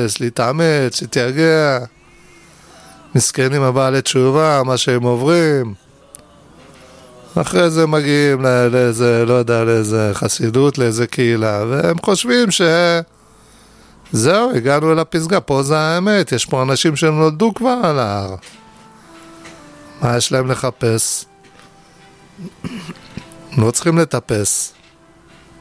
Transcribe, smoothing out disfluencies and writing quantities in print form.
להתאמץ, שתייגע. מסכנים הבעלי תשובה, מה שהם עוברים. אחרי זה מגיעים לאיזה, לא יודע, לאיזה חסידות, לאיזה קהילה, והם חושבים זהו, הגענו אל הפסגה, פה זה האמת, יש פה אנשים שנולדו כבר על ההר. מה יש להם לחפש? לא צריכים לטפס.